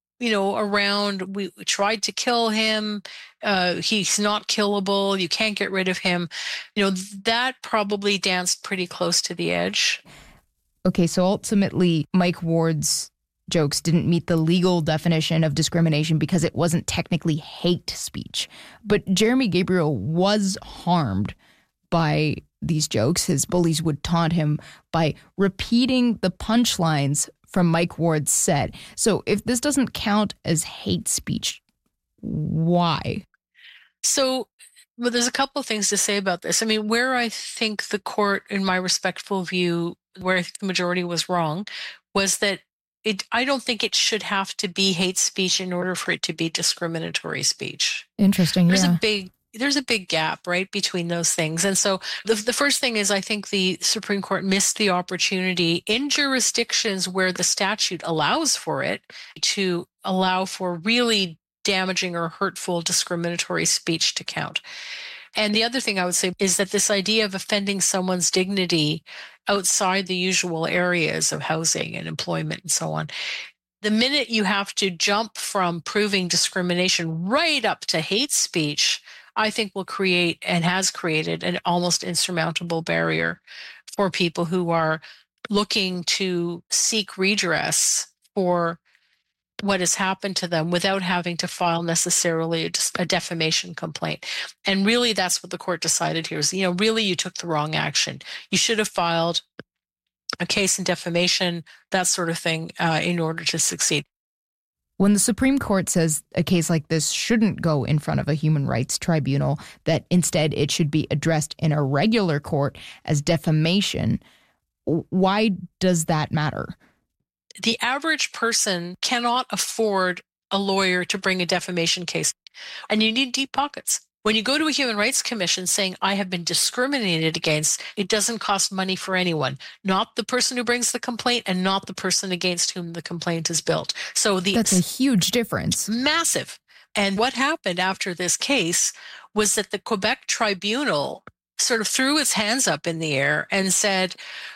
Speaker 2: around we tried to kill him, he's not killable, you can't get rid of him, that probably danced pretty close to the edge.
Speaker 9: Okay, so ultimately, Mike Ward's jokes didn't meet the legal definition of discrimination because it wasn't technically hate speech. But Jeremy Gabriel was harmed by these jokes. His bullies would taunt him by repeating the punchlines from Mike Ward's set. So if this doesn't count as hate speech, why?
Speaker 2: So, well, there's a couple of things to say about this. I mean, where I think the court, in my respectful view, where I think the majority was wrong, was that I don't think it should have to be hate speech in order for it to be discriminatory speech.
Speaker 9: Interesting,
Speaker 2: There's a big gap, right, between those things. And so the first thing is I think the Supreme Court missed the opportunity in jurisdictions where the statute allows for it to allow for really damaging or hurtful discriminatory speech to count. And the other thing I would say is that this idea of offending someone's dignity outside the usual areas of housing and employment and so on, the minute you have to jump from proving discrimination right up to hate speech, I think will create and has created an almost insurmountable barrier for people who are looking to seek redress for what has happened to them without having to file necessarily a defamation complaint. And really, that's what the court decided here is, really you took the wrong action. You should have filed a case in defamation, that sort of thing, in order to succeed.
Speaker 9: When the Supreme Court says a case like this shouldn't go in front of a human rights tribunal, that instead it should be addressed in a regular court as defamation, why does that matter?
Speaker 2: The average person cannot afford a lawyer to bring a defamation case, and you need deep pockets. When you go to a Human Rights Commission saying, I have been discriminated against, it doesn't cost money for anyone, not the person who brings the complaint and not the person against whom the complaint is built. So
Speaker 9: that's a huge difference.
Speaker 2: Massive. And what happened after this case was that the Quebec tribunal sort of threw its hands up in the air and said,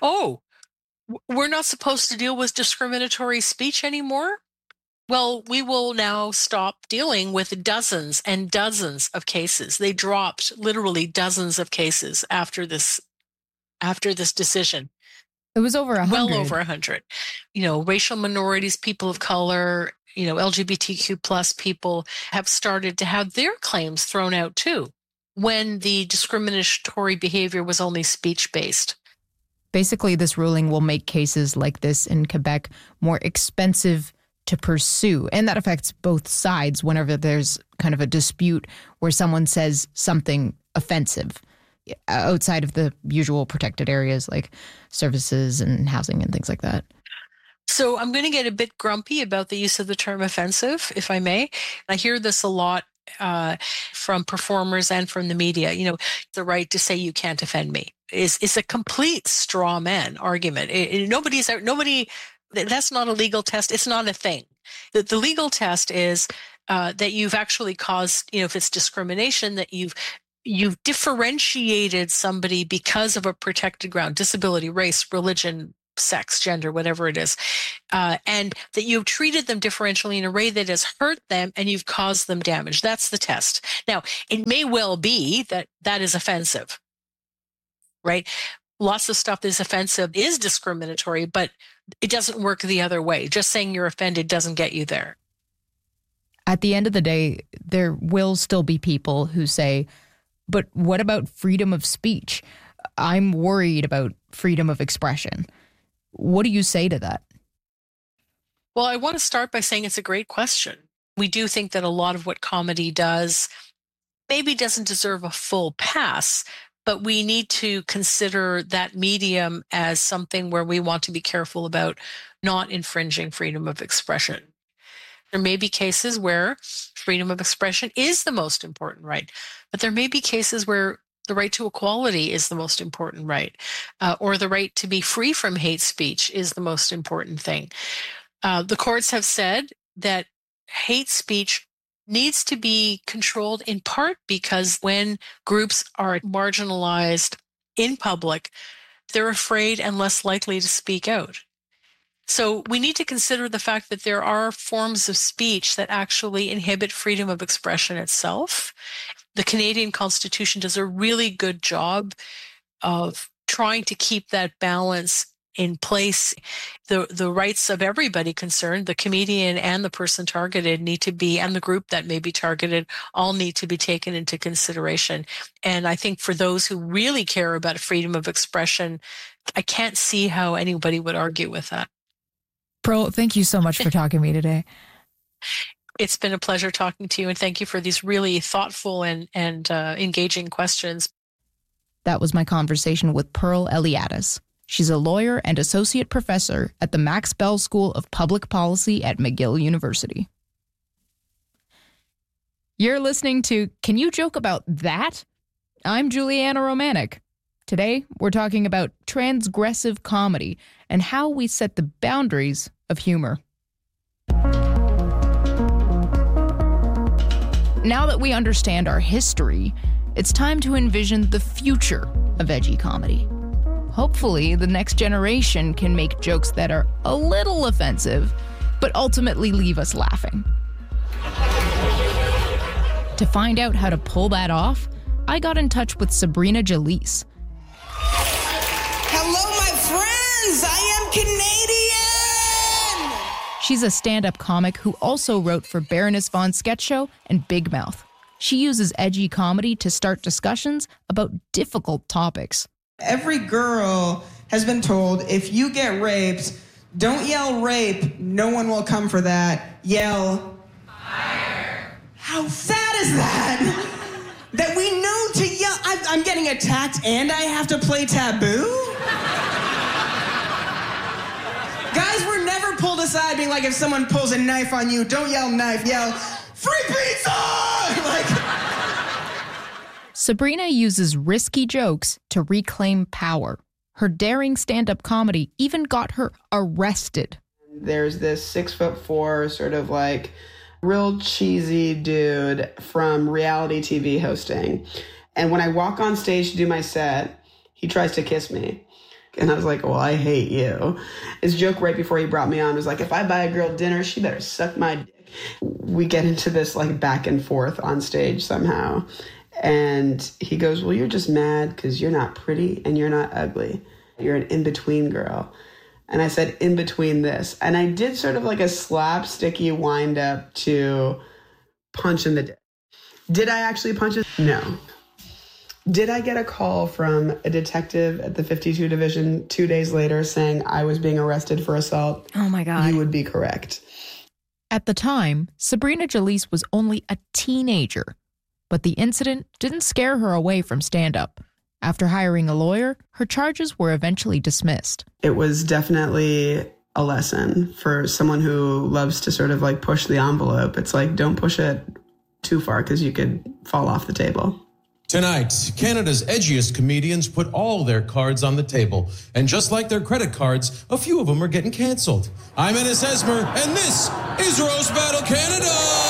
Speaker 2: we're not supposed to deal with discriminatory speech anymore? Well, we will now stop dealing with dozens and dozens of cases. They dropped literally dozens of cases after this decision.
Speaker 9: It was over 100.
Speaker 2: Well over 100. Racial minorities, people of color, LGBTQ plus people have started to have their claims thrown out too, when the discriminatory behavior was only speech-based.
Speaker 9: Basically, this ruling will make cases like this in Quebec more expensive to pursue. And that affects both sides whenever there's kind of a dispute where someone says something offensive outside of the usual protected areas like services and housing and things like that.
Speaker 2: So I'm going to get a bit grumpy about the use of the term offensive, if I may. I hear this a lot from performers and from the media. The right to say you can't offend me is a complete straw man argument. Nobody, that's not a legal test. It's not a thing. The legal test is that you've actually caused, if it's discrimination, that you've differentiated somebody because of a protected ground, disability, race, religion, sex, gender, whatever it is, and that you've treated them differentially in a way that has hurt them and you've caused them damage. That's the test. Now, it may well be that that is offensive, right? Lots of stuff that is offensive is discriminatory, but it doesn't work the other way. Just saying you're offended doesn't get you there.
Speaker 9: At the end of the day, there will still be people who say, but what about freedom of speech? I'm worried about freedom of expression. What do you say to that?
Speaker 2: Well, I want to start by saying it's a great question. We do think that a lot of what comedy does maybe doesn't deserve a full pass, but we need to consider that medium as something where we want to be careful about not infringing freedom of expression. There may be cases where freedom of expression is the most important right, but there may be cases where the right to equality is the most important right, or the right to be free from hate speech is the most important thing. The courts have said that hate speech needs to be controlled in part because when groups are marginalized in public, they're afraid and less likely to speak out. So we need to consider the fact that there are forms of speech that actually inhibit freedom of expression itself. The Canadian Constitution does a really good job of trying to keep that balance in place. The rights of everybody concerned, the comedian and the person targeted need to be, and the group that may be targeted, all need to be taken into consideration. And I think for those who really care about freedom of expression, I can't see how anybody would argue with that.
Speaker 9: Pearl, thank you so much for talking to me today.
Speaker 2: It's been a pleasure talking to you, and thank you for these really thoughtful and engaging questions.
Speaker 9: That was my conversation with Pearl Eliadis. She's a lawyer and associate professor at the Max Bell School of Public Policy at McGill University. You're listening to Can You Joke About That? I'm Juliana Romanek. Today, we're talking about transgressive comedy and how we set the boundaries of humor. Now that we understand our history, it's time to envision the future of edgy comedy. Hopefully, the next generation can make jokes that are a little offensive, but ultimately leave us laughing. To find out how to pull that off, I got in touch with Sabrina Jalise.
Speaker 3: Hello, my friends! I am Canadian!
Speaker 9: She's a stand-up comic who also wrote for Baroness Von Sketch Show and Big Mouth. She uses edgy comedy to start discussions about difficult topics.
Speaker 3: Every girl has been told, if you get raped, don't yell rape, no one will come for that. Yell fire. How sad is that? That we know to yell. I'm getting attacked and I have to play taboo? Guys were never pulled aside being like, if someone pulls a knife on you, don't yell knife, yell free pizza!
Speaker 9: Sabrina uses risky jokes to reclaim power. Her daring stand-up comedy even got her arrested.
Speaker 3: There's this 6'4", sort of like real cheesy dude from reality TV hosting. And when I walk on stage to do my set, he tries to kiss me. And I was like, well, I hate you. His joke right before he brought me on was like, if I buy a girl dinner, she better suck my dick. We get into this like back and forth on stage somehow. And he goes, well, you're just mad because you're not pretty and you're not ugly. You're an in-between girl. And I said, in between this. And I did sort of like a slapsticky wind up to punch in the dick. Did I actually punch it? No. Did I get a call from a detective at the 52 Division 2 days later saying I was being arrested for assault?
Speaker 9: Oh my God.
Speaker 3: You would be correct.
Speaker 9: At the time, Sabrina Jalise was only a teenager, but the incident didn't scare her away from stand-up. After hiring a lawyer, her charges were eventually dismissed.
Speaker 3: It was definitely a lesson for someone who loves to sort of like push the envelope. It's like, don't push it too far because you could fall off the table.
Speaker 4: Tonight, Canada's edgiest comedians put all their cards on the table. And just like their credit cards, a few of them are getting canceled. I'm Ennis Esmer, and this is Roast Battle Canada!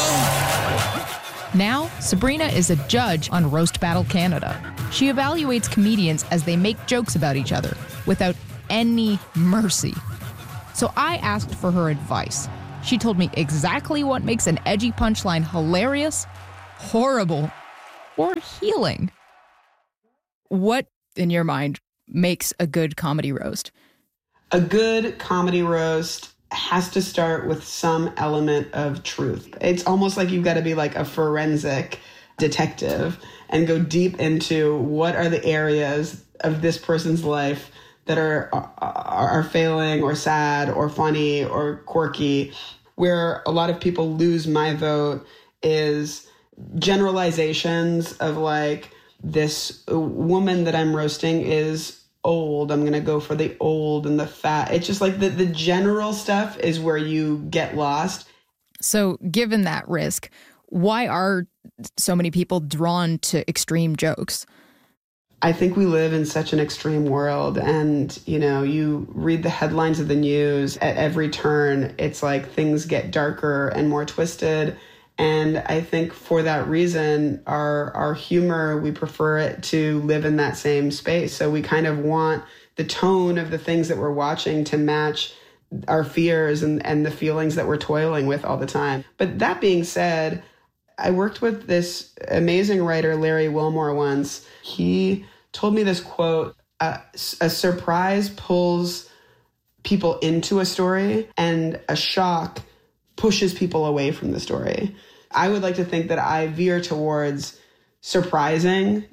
Speaker 9: Now, Sabrina is a judge on Roast Battle Canada. She evaluates comedians as they make jokes about each other without any mercy. So I asked for her advice. She told me exactly what makes an edgy punchline hilarious, horrible, or healing. What, in your mind, makes a good comedy roast?
Speaker 3: A good comedy roast has to start with some element of truth. It's almost like you've got to be like a forensic detective and go deep into what are the areas of this person's life that are failing or sad or funny or quirky. Where a lot of people lose my vote is generalizations of like, this woman that I'm roasting is old. I'm going to go for the old and the fat. It's just like the general stuff is where you get lost.
Speaker 9: So given that risk, why are so many people drawn to extreme jokes?
Speaker 3: I think we live in such an extreme world, and, you know, you read the headlines of the news at every turn. It's like things get darker and more twisted. And I think for that reason, our humor, we prefer it to live in that same space. So we kind of want the tone of the things that we're watching to match our fears and the feelings that we're toiling with all the time. But that being said, I worked with this amazing writer, Larry Wilmore, once. He told me this quote, a surprise pulls people into a story and a shock pushes people away from the story. I would like to think that I veer towards surprisingly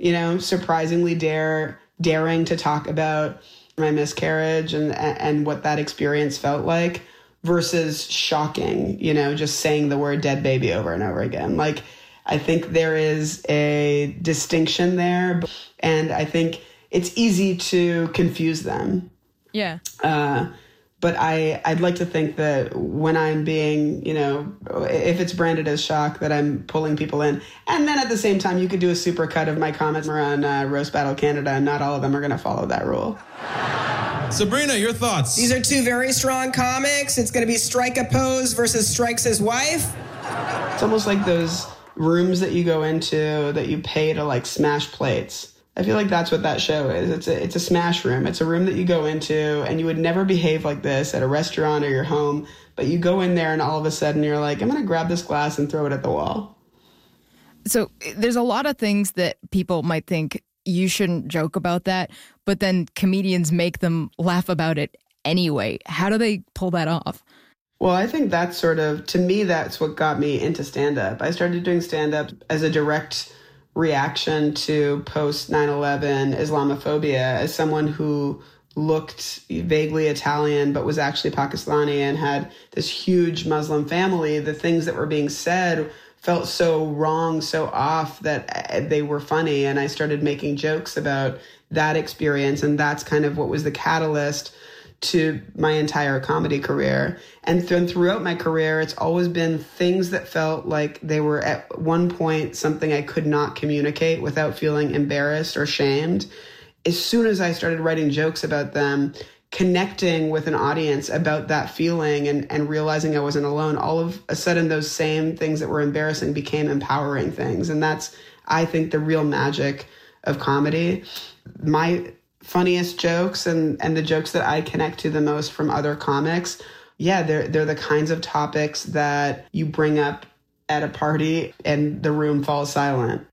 Speaker 3: daring to talk about my miscarriage and what that experience felt like versus shocking, just saying the word dead baby over and over again. Like, I think there is a distinction there, and I think it's easy to confuse them.
Speaker 9: Yeah.
Speaker 3: But I'd like to think that when I'm being, if it's branded as shock, that I'm pulling people in. And then at the same time, you could do a super cut of my comments around Roast Battle Canada, and not all of them are going to follow that rule.
Speaker 4: Sabrina, your thoughts?
Speaker 5: These are two very strong comics. It's going to be Strike a Pose versus Strikes his wife.
Speaker 3: It's almost like those rooms that you go into that you pay to like smash plates. I feel like that's what that show is. It's a smash room. It's a room that you go into and you would never behave like this at a restaurant or your home, but you go in there and all of a sudden you're like, I'm going to grab this glass and throw it at the wall.
Speaker 9: So there's a lot of things that people might think you shouldn't joke about that, but then comedians make them laugh about it anyway. How do they pull that off?
Speaker 3: Well, I think that's to me, that's what got me into stand-up. I started doing stand-up as a direct reaction to post 9/11 Islamophobia, as someone who looked vaguely Italian but was actually Pakistani and had this huge Muslim family. The things that were being said felt so wrong, so off, that they were funny. And I started making jokes about that experience. And that's kind of what was the catalyst to my entire comedy career. And then throughout my career, it's always been things that felt like they were at one point something I could not communicate without feeling embarrassed or shamed. As soon as I started writing jokes about them, connecting with an audience about that feeling and realizing I wasn't alone, all of a sudden those same things that were embarrassing became empowering things. And that's, I think, the real magic of comedy. My funniest jokes and the jokes that I connect to the most from other comics, they're the kinds of topics that you bring up at a party and the room falls silent.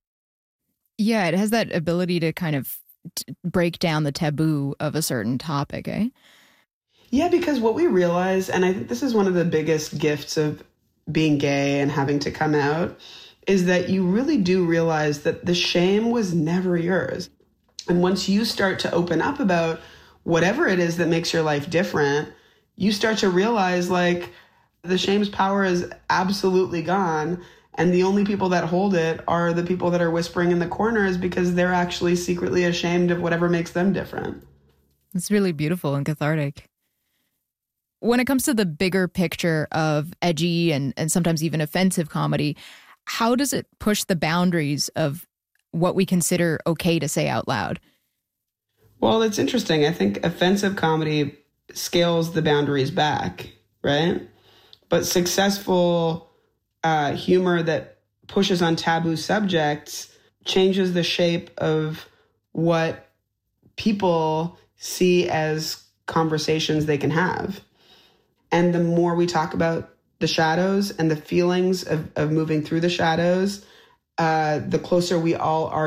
Speaker 9: Yeah, it has that ability to kind of break down the taboo of a certain topic, eh?
Speaker 3: Yeah, because what we realize, and I think this is one of the biggest gifts of being gay and having to come out, is that you really do realize that the shame was never yours. And once you start to open up about whatever it is that makes your life different, you start to realize like the shame's power is absolutely gone. And the only people that hold it are the people that are whispering in the corners because they're actually secretly ashamed of whatever makes them different.
Speaker 9: It's really beautiful and cathartic. When it comes to the bigger picture of edgy and sometimes even offensive comedy, how does it push the boundaries of what we consider okay to say out loud?
Speaker 3: Well, it's interesting. I think offensive comedy scales the boundaries back, right? But successful humor that pushes on taboo subjects changes the shape of what people see as conversations they can have. And the more we talk about the shadows and the feelings of moving through the shadows, the closer we all are